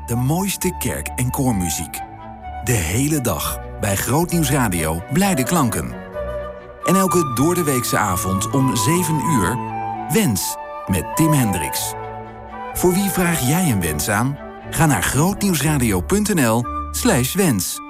De mooiste kerk- en koormuziek. De hele dag bij Grootnieuws Radio Blijde Klanken. En elke doordeweekse avond om 7 uur... Wens met Tim Hendricks. Voor wie vraag jij een wens aan? Ga naar grootnieuwsradio.nl/wens.